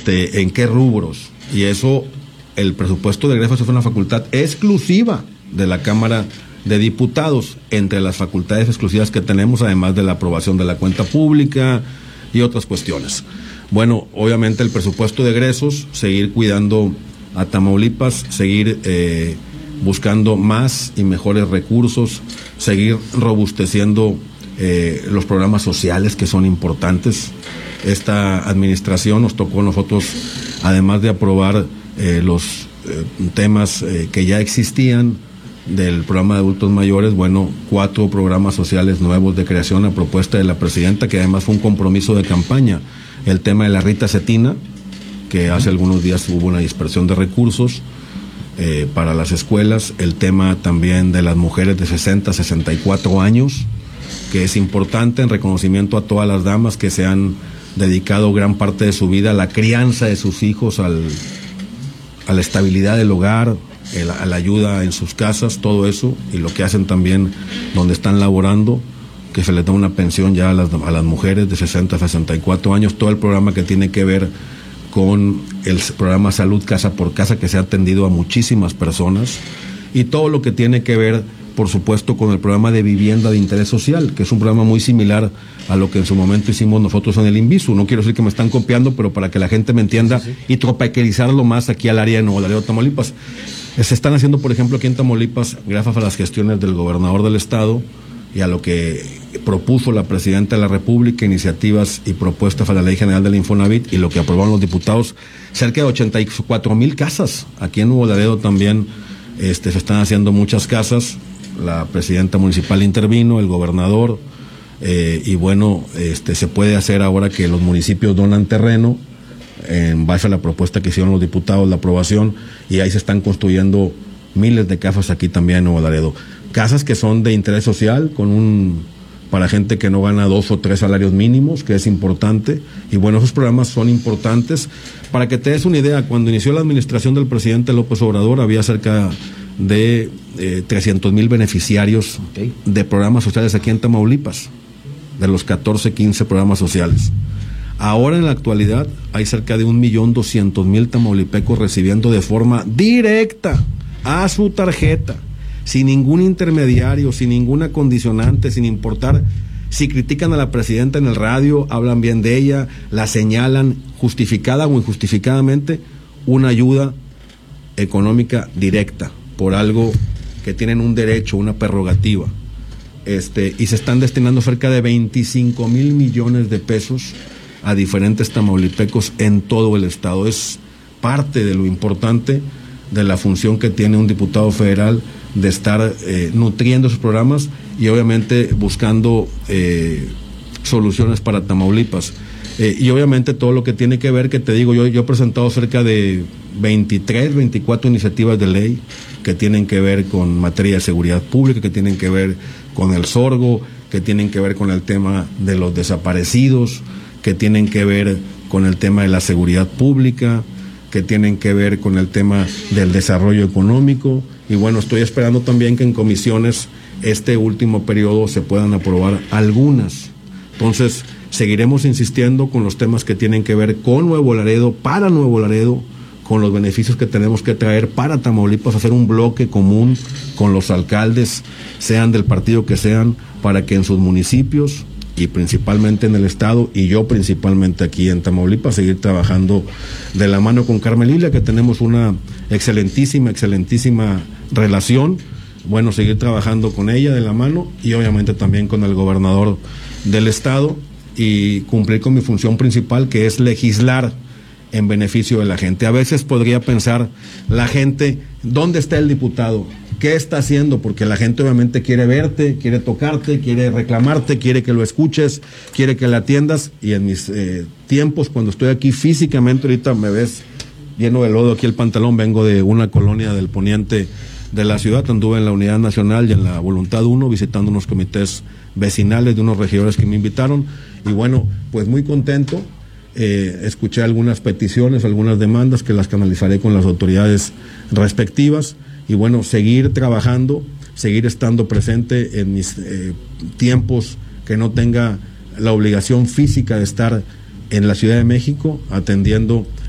en qué rubros, y eso, el presupuesto de egresos es una facultad exclusiva de la Cámara de Diputados, entre las facultades exclusivas que tenemos, además de la aprobación de la cuenta pública y otras cuestiones. Bueno, obviamente el presupuesto de egresos, seguir cuidando a Tamaulipas, seguir buscando más y mejores recursos, seguir robusteciendo los programas sociales que son importantes. Esta administración nos tocó a nosotros, además de aprobar los temas que ya existían del programa de adultos mayores, 4 programas sociales nuevos de creación a propuesta de la presidenta, que además fue un compromiso de campaña. El tema de la Rita Cetina, que hace algunos días hubo una dispersión de recursos para las escuelas. El tema también de las mujeres de 60 a 64 años, que es importante, en reconocimiento a todas las damas que se han dedicado gran parte de su vida a la crianza de sus hijos, a la estabilidad del hogar, a la ayuda en sus casas, todo eso, y lo que hacen también donde están laborando, que se les da una pensión ya a las mujeres de 60 a 64 años, todo el programa que tiene que ver con el programa Salud Casa por Casa, que se ha atendido a muchísimas personas, y todo lo que tiene que ver, por supuesto, con el programa de vivienda de interés social, que es un programa muy similar a lo que en su momento hicimos nosotros en el INVISU. No quiero decir que me están copiando, pero para que la gente me entienda, y tropicalizarlo más aquí al área de Nuevo Laredo, Tamaulipas. Se están haciendo, por ejemplo, aquí en Tamaulipas, gracias a las gestiones del gobernador del estado y a lo que propuso la presidenta de la República, iniciativas y propuestas para la Ley General del Infonavit, y lo que aprobaron los diputados, cerca de 84,000 casas. Aquí en Nuevo Laredo también se están haciendo muchas casas. La presidenta municipal intervino, el gobernador, se puede hacer ahora que los municipios donan terreno, en base a la propuesta que hicieron los diputados, la aprobación, y ahí se están construyendo miles de casas aquí también en Nuevo Laredo. Casas que son de interés social, para gente que no gana 2 o 3 salarios mínimos, que es importante, y esos programas son importantes. Para que te des una idea, cuando inició la administración del presidente López Obrador, había cerca de 300,000 beneficiarios de programas sociales aquí en Tamaulipas, de los 14, 15 programas sociales. Ahora, en la actualidad, hay cerca de 1,200,000 tamaulipecos recibiendo de forma directa a su tarjeta, sin ningún intermediario, sin ninguna condicionante, sin importar si critican a la presidenta en el radio, hablan bien de ella, la señalan justificada o injustificadamente, una ayuda económica directa por algo que tienen un derecho, una prerrogativa. Y se están destinando cerca de 25,000 millones de pesos a diferentes tamaulipecos en todo el estado. Es parte de lo importante de la función que tiene un diputado federal de estar nutriendo esos programas y obviamente buscando soluciones para Tamaulipas. Y obviamente todo lo que tiene que ver, que te digo, yo he presentado cerca de 23, 24 iniciativas de ley que tienen que ver con materia de seguridad pública, que tienen que ver con el sorgo, que tienen que ver con el tema de los desaparecidos, que tienen que ver con el tema de la seguridad pública, que tienen que ver con el tema del desarrollo económico. Y estoy esperando también que en comisiones este último periodo se puedan aprobar algunas. Entonces, seguiremos insistiendo con los temas que tienen que ver con Nuevo Laredo, para Nuevo Laredo, con los beneficios que tenemos que traer para Tamaulipas, hacer un bloque común con los alcaldes, sean del partido que sean, para que en sus municipios y principalmente en el estado, y yo principalmente aquí en Tamaulipas, seguir trabajando de la mano con Carmen Lilia, que tenemos una excelentísima relación. Seguir trabajando con ella de la mano y obviamente también con el gobernador del estado, y cumplir con mi función principal, que es legislar en beneficio de la gente. A veces podría pensar la gente, ¿dónde está el diputado? ¿Qué está haciendo? Porque la gente obviamente quiere verte, quiere tocarte, quiere reclamarte, quiere que lo escuches, quiere que le atiendas, y en mis tiempos, cuando estoy aquí físicamente, ahorita me ves lleno de lodo aquí el pantalón, vengo de una colonia del poniente de la ciudad, anduve en la Unidad Nacional y en la Voluntad 1 visitando unos comités vecinales de unos regidores que me invitaron, y muy contento. Escuché algunas peticiones, algunas demandas que las canalizaré con las autoridades respectivas, y seguir trabajando, seguir estando presente en mis tiempos que no tenga la obligación física de estar en la Ciudad de México, atendiendo